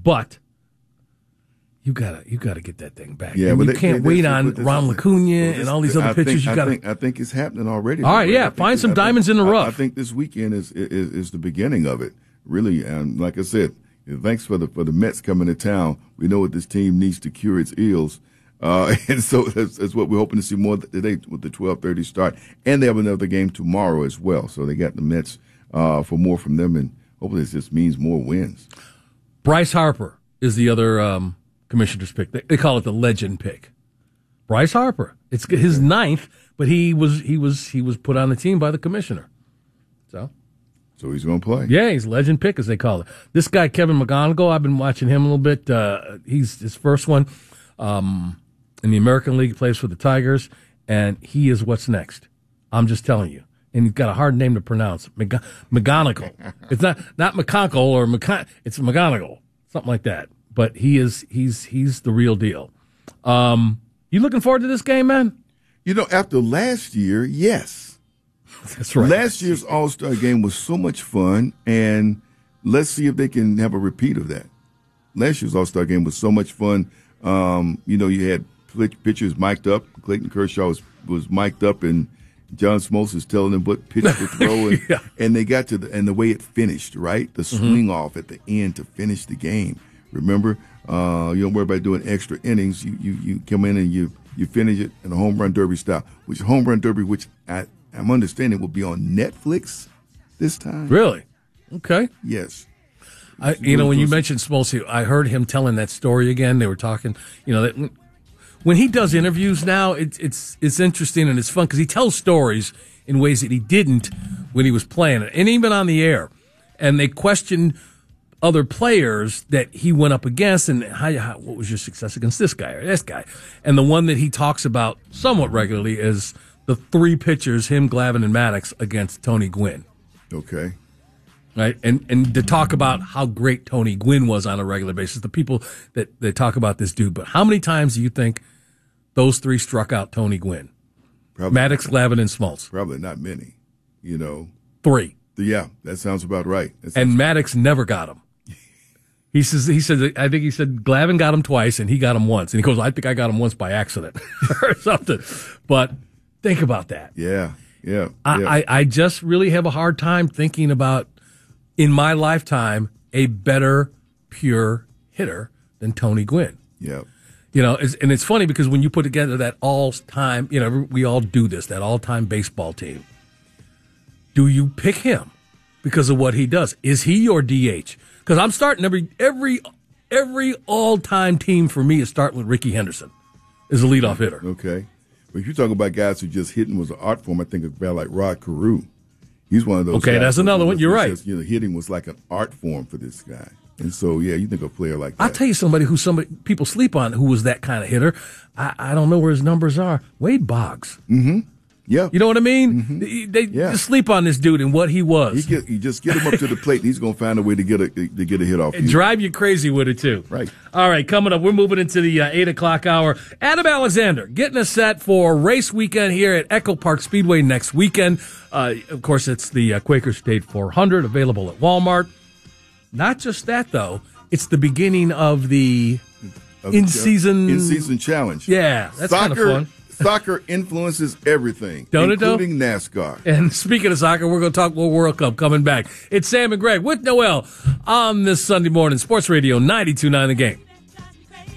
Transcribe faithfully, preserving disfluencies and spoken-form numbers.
but you gotta you gotta get that thing back. Yeah, and but you they, can't they, wait they, on this, Ron Acuna well, and all these other I pitchers. Think, you I gotta. think, I think it's happening already. All right, yeah, think, find some I diamonds think, in the rough. I, I think this weekend is, is is the beginning of it, really. And like I said, thanks for the for the Mets coming to town. We know what this team needs to cure its ills. Uh, and so that's, that's what we're hoping to see more today with the twelve thirty start. And they have another game tomorrow as well. So they got the Mets uh, for more from them, and hopefully this just means more wins. Bryce Harper is the other um, commissioner's pick. They, they call it the legend pick. Bryce Harper. It's his ninth, but he was he was he was put on the team by the commissioner. So, so he's going to play. Yeah, he's legend pick as they call it. This guy Kevin McGonigal, I've been watching him a little bit. Uh, he's his first one. Um, in the American League, plays for the Tigers, and he is what's next. I'm just telling you. And he's got a hard name to pronounce. Mc- McGonigal. It's not not McConkle or McCon- it's McGonigal, something like that. But he is he's he's the real deal. Um, you looking forward to this game, man? You know, after last year, yes. That's right. Last year's All-Star game was so much fun, and let's see if they can have a repeat of that. Last year's All-Star game was so much fun. Um, you know, you had pitchers mic'd up. Clayton Kershaw was, was mic'd up, and John Smoltz is telling them what pitch to throw. And, yeah. and they got to the, and the way it finished, right? The swing mm-hmm. off at the end to finish the game. Remember, uh, you don't worry about doing extra innings. You, you, you come in and you, you finish it in a home run derby style, which home run derby, which I, I'm understanding will be on Netflix this time. Really? Okay. Yes. I, you know, when you mentioned Smoltz, I heard him telling that story again. They were talking, you know, that when he does interviews now, it's it's it's interesting and it's fun because he tells stories in ways that he didn't when he was playing it, and even on the air. And they questioned other players that he went up against, and how, how what was your success against this guy or this guy? And the one that he talks about somewhat regularly is the three pitchers, him, Glavine, and Maddox, against Tony Gwynn. Okay. Right, and and to talk about how great Tony Gwynn was on a regular basis, the people that, that talk about this dude, but how many times do you think those three struck out Tony Gwynn? Probably, Maddox, Glavine, and Smoltz. Probably not many, you know. Three. Yeah, that sounds about right. Sounds and Maddox never got him. He says, he said, I think he said Glavine got him twice and he got him once. And he goes, I think I got him once by accident or something. But think about that. Yeah, yeah. I, yeah. I, I just really have a hard time thinking about, in my lifetime, a better pure hitter than Tony Gwynn. Yeah. You know, it's, and it's funny because when you put together that all-time, you know, we all do this, that all-time baseball team, do you pick him because of what he does? Is he your D H? Because I'm starting every every every all-time team for me is starting with Ricky Henderson as a leadoff hitter. Okay. But if you're talking about guys who just hitting was an art form, I think of a guy like Rod Carew. He's one of those Okay, guys that's another one. You're right. Just, you know, hitting was like an art form for this guy. And so, yeah, you think a player like that. I'll tell you somebody who somebody people sleep on who was that kind of hitter. I, I don't know where his numbers are. Wade Boggs. Mm-hmm. Yeah. You know what I mean? Mm-hmm. They, they yeah. just sleep on this dude and what he was. He get, you just get him up to the plate, and he's going to find a way to get a to get a hit off. And drive you crazy with it, too. Right. All right, coming up, we're moving into the uh, eight o'clock hour. Adam Alexander getting us set for race weekend here at Echo Park Speedway next weekend. Uh, of course, it's the uh, Quaker State four hundred available at Walmart. Not just that, though. It's the beginning of the Of in-season... the, in-season challenge. Yeah, that's kind of fun. Soccer influences everything, Don't including it, though? NASCAR. And speaking of soccer, we're going to talk more World Cup coming back. It's Sam and Greg with Noel on this Sunday morning. Sports Radio ninety-two point nine The Game.